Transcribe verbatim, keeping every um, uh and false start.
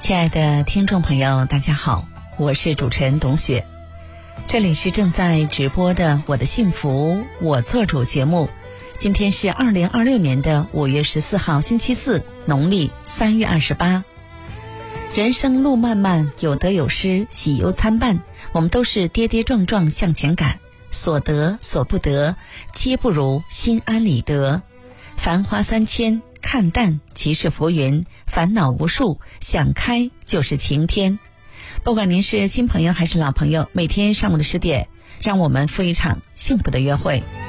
亲爱的听众朋友，大家好，我是主持人董雪，这里是正在直播的我的幸福我做主节目。今天是二零二六年的五月十四号星期四，农历三月二十八。人生路漫漫，有得有失，喜忧参半，我们都是跌跌撞撞向前赶，所得所不得，皆不如心安理得。繁花三千，看淡即是浮云，烦恼无数，想开就是晴天。不管您是新朋友还是老朋友，每天上午的十点，让我们赴一场幸福的约会。